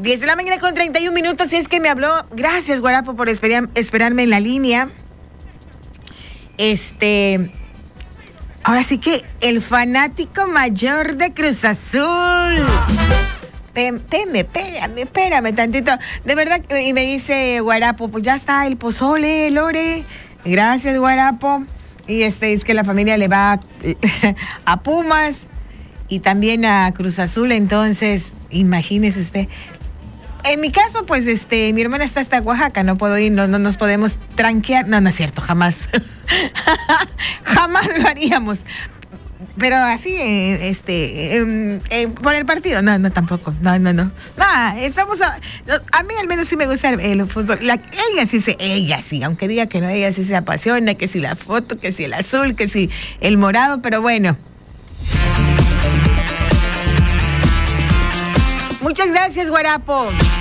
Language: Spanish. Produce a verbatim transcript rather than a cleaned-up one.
diez de la mañana con treinta y un minutos, y es que me habló. Gracias, Guarapo, por esperar, esperarme en la línea. Este... Ahora sí que el fanático mayor de Cruz Azul. Teme, espérame, espérame tantito. De verdad, y me dice Guarapo, pues ya está el pozole, Lore. Gracias, Guarapo. Y este es que la familia le va a, a Pumas y también a Cruz Azul, entonces, imagínese usted. En mi caso, pues, este, mi hermana está hasta Oaxaca, no puedo ir, no, no nos podemos tranquear. No, no es cierto, jamás. Jamás lo haríamos. Pero así, eh, este, eh, eh, por el partido, no, no, tampoco, no, no, no. No, estamos, a, a mí al menos sí me gusta el, el fútbol. La, ella sí se, ella sí, aunque diga que no, ella sí se apasiona, que si la foto, que si el azul, que si el morado, pero bueno. Muchas gracias, Guarapo.